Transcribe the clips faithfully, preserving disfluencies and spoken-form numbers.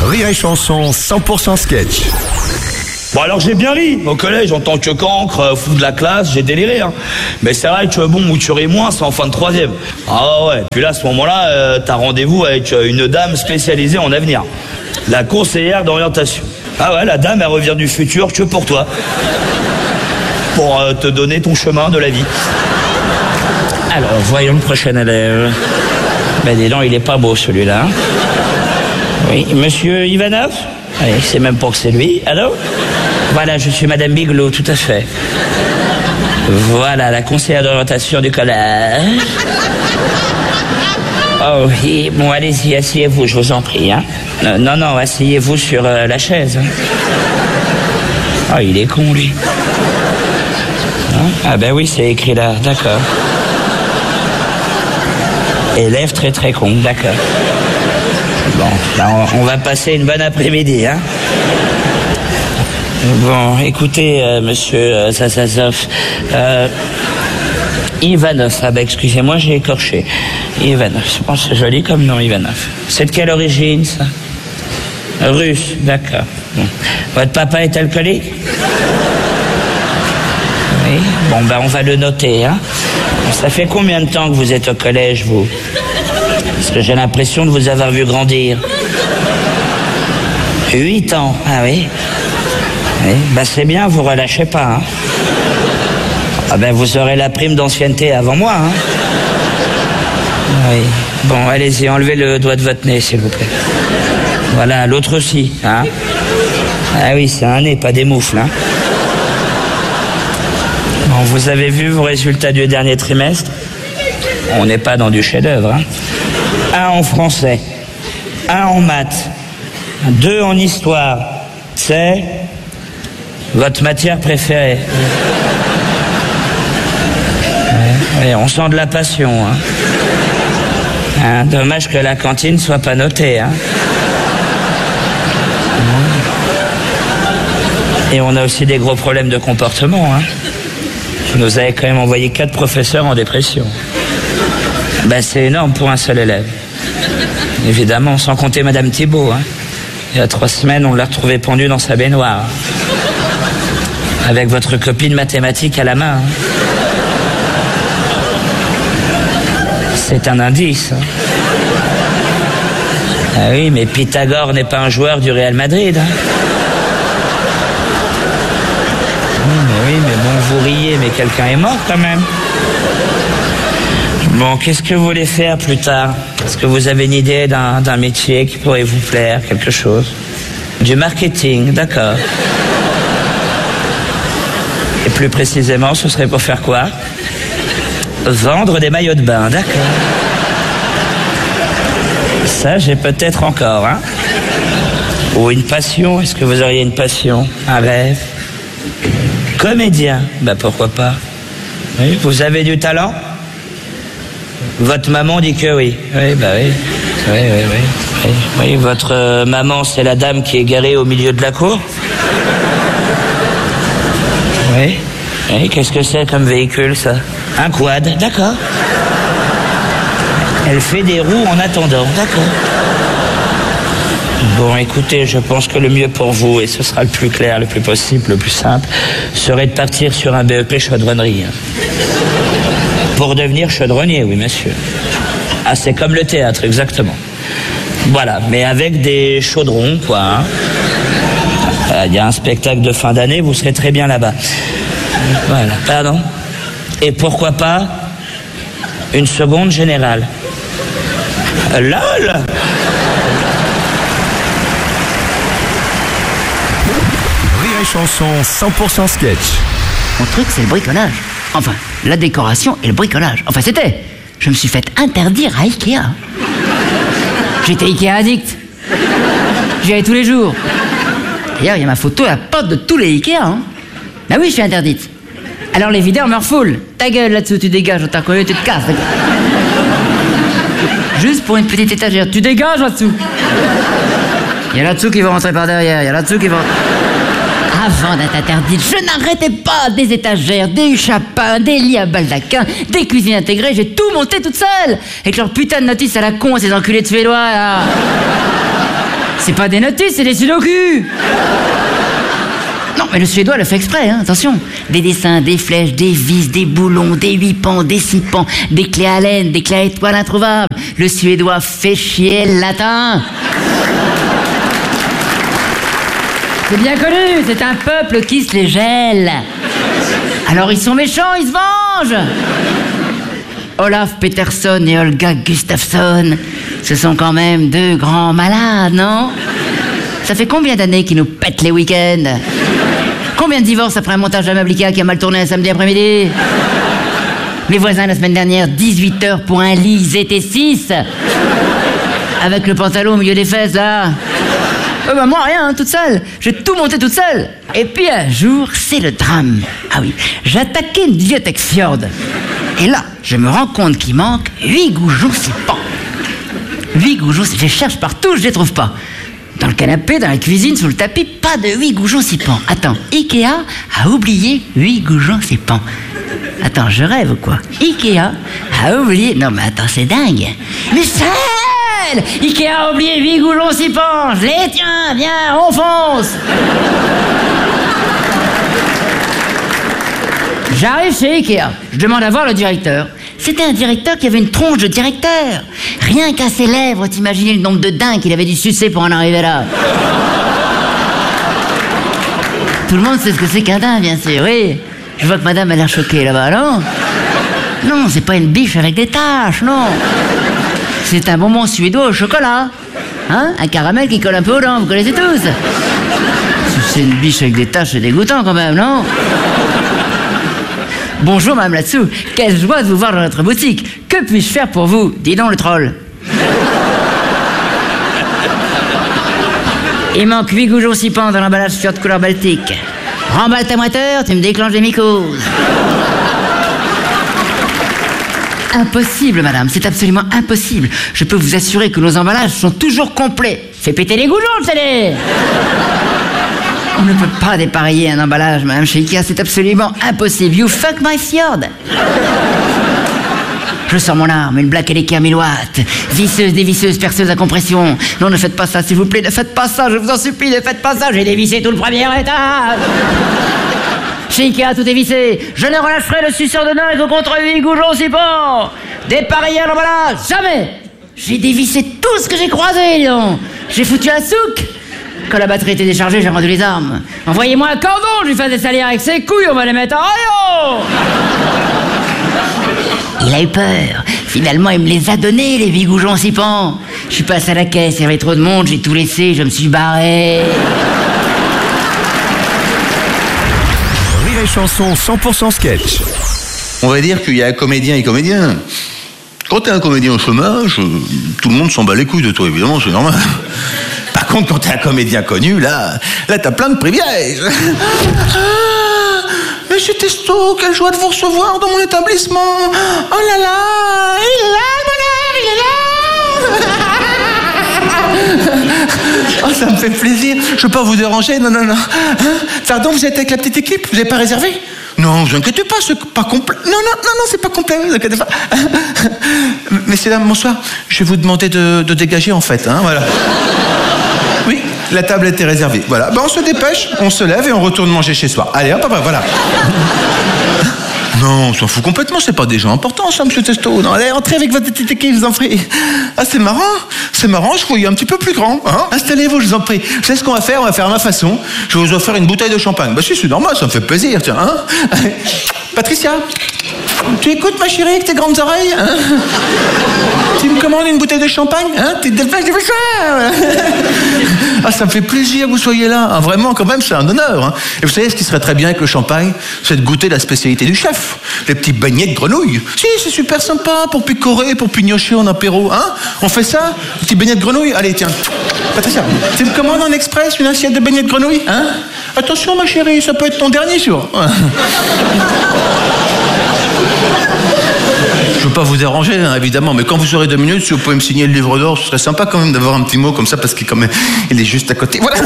Rire et Chanson cent pour cent sketch. Bon alors j'ai bien ri au collège en tant que cancre, fou de la classe, j'ai déliré hein. Mais c'est vrai que bon, où tu ris moins, c'est en fin de troisième. Ah ouais, puis là à ce moment-là, euh, t'as rendez-vous avec une dame spécialisée en avenir, la conseillère d'orientation. Ah ouais, la dame elle revient du futur que pour toi, pour euh, te donner ton chemin de la vie. Alors voyons le prochain élève. Ben dis donc, il est pas beau celui-là. Hein. Oui, monsieur Ivanov? Oui, c'est même pas que c'est lui. Allô? Voilà, je suis Madame Bigelow, tout à fait. Voilà, la conseillère d'orientation du collège. Oh oui, bon, allez-y, asseyez-vous, je vous en prie. Hein. Non, non, asseyez-vous sur euh, la chaise. Hein. Oh, il est con, lui. Hein? Ah ben oui, c'est écrit là, d'accord. Élève très très con, d'accord. Bon, ben on, on va passer une bonne après-midi, hein. Bon, écoutez, euh, monsieur euh, Sasazov, euh, Ivanov, ah ben excusez-moi, j'ai écorché. Ivanov, je pense que c'est joli comme nom, Ivanov. C'est de quelle origine, ça? Russe, d'accord. Bon. Votre papa est alcoolique? Oui, bon, ben on va le noter, hein. Ça fait combien de temps que vous êtes au collège, vous? Parce que j'ai l'impression de vous avoir vu grandir. Huit ans, ah oui. Oui, bah c'est bien, vous relâchez pas. Hein. Ah ben vous aurez la prime d'ancienneté avant moi. Hein. Oui. Bon, allez-y, enlevez le doigt de votre nez, s'il vous plaît. Voilà, l'autre aussi. Hein. Ah oui, c'est un nez, pas des moufles. Hein. Bon, vous avez vu vos résultats du dernier trimestre? On n'est pas dans du chef-d'œuvre. Hein. Un en français, un en maths, deux en histoire. C'est votre matière préférée. Ouais, ouais, on sent de la passion. Hein. Hein, dommage que la cantine soit pas notée. Hein. Et on a aussi des gros problèmes de comportement. Hein. Vous nous avez quand même envoyé quatre professeurs en dépression. Ben, c'est énorme pour un seul élève. Évidemment, sans compter Madame Thibault. Hein. Il y a trois semaines, on l'a retrouvée pendue dans sa baignoire. Hein. Avec votre copie de mathématiques à la main. Hein. C'est un indice. Hein. Ah oui, mais Pythagore n'est pas un joueur du Real Madrid. Hein. Oui, mais oui, mais bon, vous riez, mais quelqu'un est mort quand même. Bon, qu'est-ce que vous voulez faire plus tard? Est-ce que vous avez une idée d'un, d'un métier qui pourrait vous plaire, quelque chose? Du marketing, d'accord. Et plus précisément, ce serait pour faire quoi? Vendre des maillots de bain, d'accord. Ça, j'ai peut-être encore, hein. Ou une passion, est-ce que vous auriez une passion? Un rêve? Comédien, bah pourquoi pas. Oui, vous avez du talent? Votre maman dit que oui. Oui, bah oui. Oui, oui, oui. Oui, oui votre euh, maman, c'est la dame qui est garée au milieu de la cour? Oui. Oui, qu'est-ce que c'est comme véhicule, ça? Un quad, d'accord. Elle fait des roues en attendant, d'accord. Bon, écoutez, je pense que le mieux pour vous, et ce sera le plus clair, le plus possible, le plus simple, serait de partir sur un B E P chaudronnerie. Pour devenir chaudronnier, oui, monsieur. Ah, c'est comme le théâtre, exactement. Voilà, mais avec des chaudrons, quoi. Hein. Il y a un spectacle de fin d'année, vous serez très bien là-bas. Voilà, pardon. Et pourquoi pas une seconde générale? LOL! Rire et Chanson cent pour cent sketch. Mon truc, c'est le bricolage. Enfin, la décoration et le bricolage. Enfin, c'était. Je me suis fait interdire à Ikea. J'étais Ikea addict. J'y allais tous les jours. D'ailleurs, il y a ma photo à la porte de tous les Ikea. Hein. Bah oui, je suis interdite. Alors les videurs me refoulent. Ta gueule là-dessous, tu dégages, on t'a reconnu, tu te casses. Juste pour une petite étagère, tu dégages là-dessous. Il y a là-dessous qui va rentrer par derrière, il y a là-dessous qui va... Avant d'être interdite, je n'arrêtais pas des étagères, des chapins, des lits à baldaquin, des cuisines intégrées, j'ai tout monté toute seule. Avec leur putain de notice à la con, ces enculés de Suédois, là. C'est pas des notices, c'est des sudoku. Non, mais le Suédois le fait exprès, hein, attention. Des dessins, des flèches, des vis, des boulons, des huit pans, des six pans, des clés à laine, des clés à étoiles introuvables. Le Suédois fait chier le latin. C'est bien connu, c'est un peuple qui se les gèle. Alors ils sont méchants, ils se vengent. Olaf Peterson et Olga Gustafsson, ce sont quand même deux grands malades, non? Ça fait combien d'années qu'ils nous pètent les week-ends? Combien de divorces après un montage d'un meuble Ikea qui a mal tourné un samedi après-midi? Mes voisins la semaine dernière, dix-huit heures pour un lit, ils étaient six. Avec le pantalon au milieu des fesses, là. Euh, bah, moi, rien, hein, toute seule. J'ai tout monté toute seule. Et puis un jour, c'est le drame. Ah oui, j'ai attaqué une bibliothèque Fjord. Et là, je me rends compte qu'il manque huit goujons sipans. Huit goujons, je cherche partout, je les trouve pas. Dans le canapé, dans la cuisine, sous le tapis, pas de huit goujons sipans. Attends, Ikea a oublié huit goujons sipans. Attends, je rêve ou quoi? Ikea a oublié... Non mais attends, c'est dingue. Michel! Ikea a oublié huit goujons sipans. Je les tiens, viens, on fonce. J'arrive chez Ikea, je demande à voir le directeur. C'était un directeur qui avait une tronche de directeur. Rien qu'à ses lèvres, t'imaginais le nombre de dingues qu'il avait dû sucer pour en arriver là. Tout le monde sait ce que c'est qu'un dingue, bien sûr, oui. Je vois que madame a l'air choquée là-bas, non? Non, c'est pas une biche avec des taches, non. C'est un bonbon suédois au chocolat. Hein? Un caramel qui colle un peu aux dents, vous connaissez tous. Si c'est une biche avec des taches, c'est dégoûtant quand même, non? Bonjour, madame là-dessous. Quelle joie de vous voir dans notre boutique. Que puis-je faire pour vous? Dis donc, le troll. Il manque huit goujons sipans dans l'emballage Fjord couleur baltique. Remballe ta moiteur, tu me déclenches des mycoses. Impossible, madame, c'est absolument impossible. Je peux vous assurer que nos emballages sont toujours complets. Fais péter les goujons, le télé. On ne peut pas dépareiller un emballage, madame, chez Ikea, c'est absolument impossible. You fuck my Fjord. Je sors mon arme, une Black Elika mille watts, visseuse, dévisseuse, perceuse à compression. Non, ne faites pas ça, s'il vous plaît, ne faites pas ça, je vous en supplie, ne faites pas ça, j'ai dévissé tout le premier étage. Chez Ikea, tout est vissé. Je ne relâcherai le suceur de nain qu'au contre huit goujons sipans. Dépareiller un emballage, jamais. J'ai dévissé tout ce que j'ai croisé, dis donc. J'ai foutu un souk. Quand la batterie était déchargée, j'ai rendu les armes. Envoyez-moi un cordon, je lui fais des salières avec ses couilles, on va les mettre en rayon. Il a eu peur. Finalement, il me les a donnés, les huit goujons sipans. Je suis passé à la caisse, il y avait trop de monde, j'ai tout laissé, je me suis barré. Rire et Chanson cent pour cent sketch. On va dire qu'il y a comédien et comédien. Quand t'es un comédien au chômage, tout le monde s'en bat les couilles de toi, évidemment, c'est normal. Par contre, quand t'es un comédien connu, là, là t'as plein de privilèges. Ah, Monsieur Testo, quelle joie de vous recevoir dans mon établissement. Oh là là, il est là, le bonheur, il est là. Oh, ça me fait plaisir. Je peux pas vous déranger, non, non, non. Hein? Pardon, vous êtes avec la petite équipe, vous n'avez pas réservé? Non, vous inquiétez pas, c'est pas complet. Non, non, non, non, c'est pas complet, vous inquiétez pas. Messieurs, dames, bonsoir. Je vais vous demander de, de dégager, en fait, hein, voilà. Oui, la table était réservée. Voilà, ben, on se dépêche, on se lève et on retourne manger chez soi. Allez, hop, hop, hop, voilà. Non, on s'en fout complètement, c'est pas des gens importants, ça, monsieur Testo. Non, allez, entrez avec votre petite équipe, je vous en prie. Ah, c'est marrant, c'est marrant, je voyais un petit peu plus grand. Hein. Installez-vous, je vous en prie. Vous savez ce qu'on va faire? On va faire à ma façon. Je vais vous offrir une bouteille de champagne. Bah si, c'est normal, ça me fait plaisir, tiens. Hein. Patricia, tu écoutes, ma chérie, avec tes grandes oreilles, hein? Tu me commandes une bouteille de champagne, hein? T'es dépêche, dépêche. Ah, ça me fait plaisir que vous soyez là. Ah, vraiment, quand même, c'est un honneur. Hein. Et vous savez, ce qui serait très bien avec le champagne, c'est de goûter la spécialité du chef. Les petits beignets de grenouille. Si, c'est super sympa pour picorer, pour pignocher en apéro, hein? On fait ça? Les petits beignets de grenouille? Allez, tiens. Patricia, tu me commandes en express une assiette de beignets de grenouille, hein? Attention, ma chérie, ça peut être ton dernier jour. Je veux pas vous déranger, hein, évidemment, mais quand vous aurez deux minutes, si vous pouvez me signer le livre d'or, ce serait sympa quand même d'avoir un petit mot comme ça, parce qu'il même, il est juste à côté. Voilà.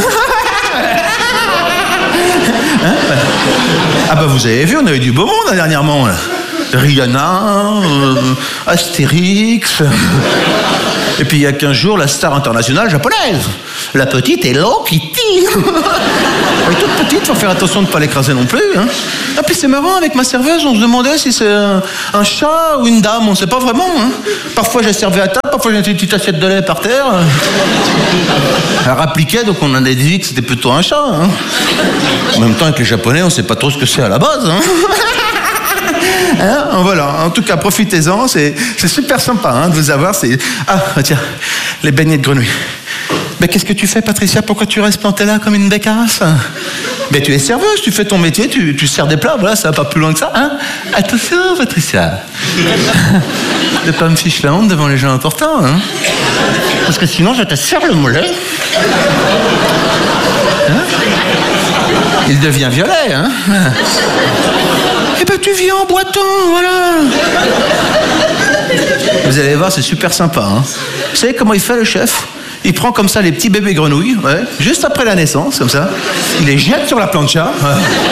Hein? Ah bah vous avez vu, on a eu du beau monde là, dernièrement. Là. Rihanna, euh, Astérix. Et puis il y a quinze jours, la star internationale japonaise, la petite Hello Kitty. Elle est toute petite, faut faire attention de ne pas l'écraser non plus. Hein. Et puis c'est marrant, avec ma serveuse, on se demandait si c'est un, un chat ou une dame, on ne sait pas vraiment. Hein. Parfois j'ai servi à table, parfois j'ai une petite assiette de lait par terre. Elle rappliquait, donc on a déduit que c'était plutôt un chat. Hein. En même temps, avec les Japonais, on ne sait pas trop ce que c'est à la base. Hein. Hein, voilà, en tout cas, profitez-en, c'est, c'est super sympa hein, de vous avoir. C'est... Ah, tiens, les beignets de grenouille. Ben, qu'est-ce que tu fais, Patricia? Pourquoi tu restes plantée là comme une bécasse? Ben, tu es serveuse, tu fais ton métier, tu, tu sers des plats, voilà, ça va pas plus loin que ça. Hein. Attention, Patricia. Ne pas me fiche la honte devant les gens importants. Hein. Parce que sinon, je te serre le mollet. Hein. Il devient violet, hein. Eh ben, tu viens en boitant, voilà. Vous allez voir, c'est super sympa. Hein. Vous savez comment il fait, le chef? Il prend comme ça les petits bébés grenouilles, ouais, juste après la naissance, comme ça. Il les jette sur la plancha. Ouais.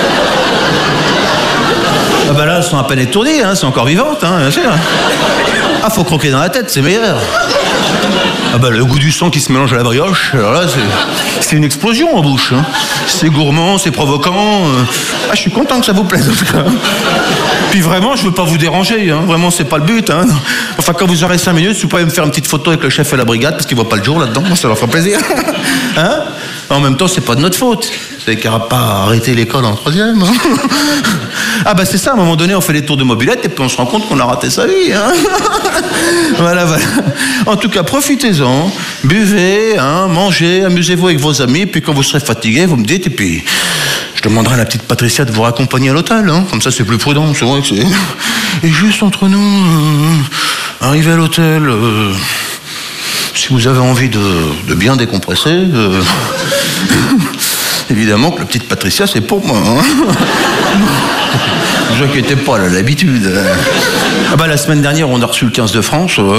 Ah bah là, elles sont à peine étourdies, hein, c'est encore vivantes, hein, bien sûr. Ah, faut croquer dans la tête, c'est meilleur. Ah bah le goût du sang qui se mélange à la brioche, alors là, c'est, c'est une explosion en bouche. Hein. C'est gourmand, c'est provoquant. Ah, je suis content que ça vous plaise, en tout cas. Puis vraiment, je veux pas vous déranger, hein. Vraiment, c'est pas le but. Hein. Enfin, quand vous aurez cinq minutes, vous pouvez me faire une petite photo avec le chef et la brigade, parce qu'il voit pas le jour là-dedans, ça leur fera plaisir. Hein. En même temps, c'est pas de notre faute. C'est qu'il n'aura pas arrêté l'école en troisième. Hein. Ah bah c'est ça, à un moment donné, on fait les tours de mobilette et puis on se rend compte qu'on a raté sa vie. Hein. Voilà, voilà. En tout cas, profitez-en, buvez, hein, mangez, amusez-vous avec vos amis, puis quand vous serez fatigué, vous me dites, et puis je demanderai à la petite Patricia de vous raccompagner à l'hôtel. Hein. Comme ça, c'est plus prudent, c'est vrai que c'est... Et juste entre nous, euh, arrivez à l'hôtel... Euh... Si vous avez envie de, de bien décompresser, euh, évidemment que la petite Patricia, c'est pour moi. Hein. Ne vous inquiétez pas, elle a l'habitude. Ah bah, la semaine dernière, on a reçu le quinze de France. Euh.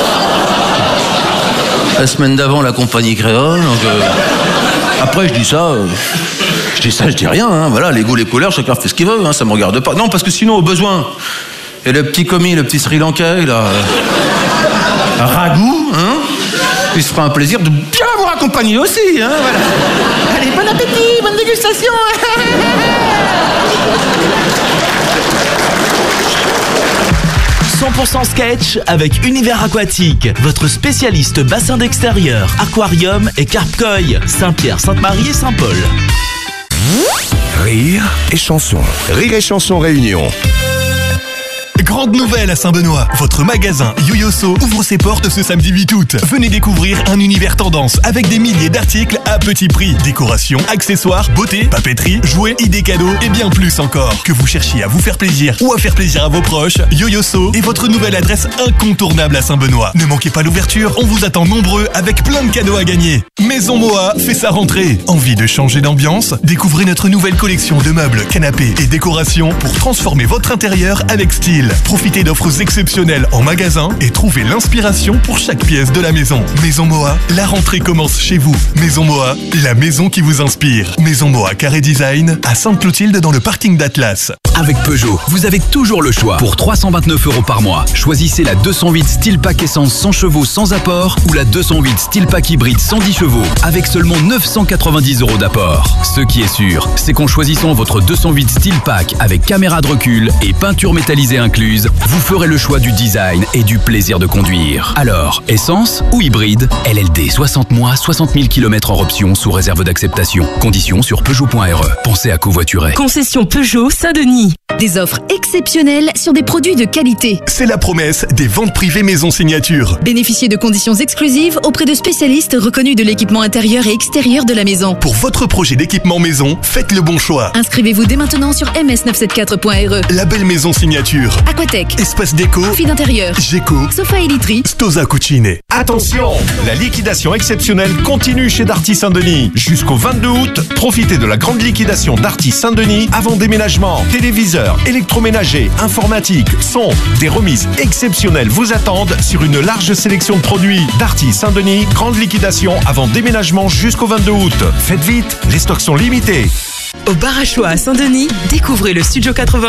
La semaine d'avant, la compagnie créole. Donc, euh. Après, je dis ça... Euh... Je dis ça, je dis rien. Hein. Voilà, les goûts, les couleurs, chacun fait ce qu'il veut. Hein. Ça me regarde pas. Non, parce que sinon, au besoin... Et le petit commis, le petit Sri Lankais, là... Euh... Ragout, hein. Il se fera un plaisir de bien vous raccompagner aussi, hein, voilà. Allez, bon appétit, bonne dégustation. cent pour cent sketch avec Univers Aquatique, votre spécialiste bassin d'extérieur, aquarium et carpe-koi, Saint-Pierre, Sainte-Marie et Saint-Paul. Rire et chanson. Rire et chanson Réunion. Grande nouvelle à Saint-Benoît, votre magasin Yoyoso ouvre ses portes ce samedi huit août. Venez découvrir un univers tendance avec des milliers d'articles à petit prix. Décoration, accessoires, beauté, papeterie, jouets, idées cadeaux et bien plus encore. Que vous cherchiez à vous faire plaisir ou à faire plaisir à vos proches, Yoyoso est votre nouvelle adresse incontournable à Saint-Benoît. Ne manquez pas l'ouverture, on vous attend nombreux avec plein de cadeaux à gagner. Maison Moa fait sa rentrée. Envie de changer d'ambiance? Découvrez notre nouvelle collection de meubles, canapés et décorations pour transformer votre intérieur avec style. Profitez d'offres exceptionnelles en magasin et trouvez l'inspiration pour chaque pièce de la maison. Maison Moa, la rentrée commence chez vous. Maison Moa, la maison qui vous inspire. Maison Moa Carré Design à Sainte-Clotilde dans le parking d'Atlas. Avec Peugeot, vous avez toujours le choix. Pour trois cent vingt-neuf euros par mois, choisissez la deux cent huit Style Pack Essence cent chevaux sans apport ou la deux cent huit Style Pack Hybride cent dix chevaux avec seulement neuf cent quatre-vingt-dix euros d'apport. Ce qui est sûr, c'est qu'en choisissant votre deux cent huit Style Pack avec caméra de recul et peinture métallisée incluse, vous ferez le choix du design et du plaisir de conduire. Alors, essence ou hybride? L L D soixante mois, soixante mille kilomètres hors option sous réserve d'acceptation. Conditions sur Peugeot point R E. Pensez à covoiturer. Concession Peugeot Saint-Denis. Des offres exceptionnelles sur des produits de qualité. C'est la promesse des ventes privées maison signature. Bénéficiez de conditions exclusives auprès de spécialistes reconnus de l'équipement intérieur et extérieur de la maison. Pour votre projet d'équipement maison, faites le bon choix. Inscrivez-vous dès maintenant sur m s neuf cent soixante-quatre point R E. La belle maison signature. Aquatech, Espace déco, Fil d'intérieur, Géco, Sofa et literie, Stosa Cucine. Attention, la liquidation exceptionnelle continue chez Darty Saint-Denis. Jusqu'au vingt-deux août, profitez de la grande liquidation Darty Saint-Denis avant déménagement. Téléviseurs, électroménager, informatique, son, des remises exceptionnelles vous attendent sur une large sélection de produits. Darty Saint-Denis, grande liquidation avant déménagement jusqu'au vingt-deux août. Faites vite, les stocks sont limités. Au bar à choix à Saint-Denis, découvrez le Studio quatre-vingts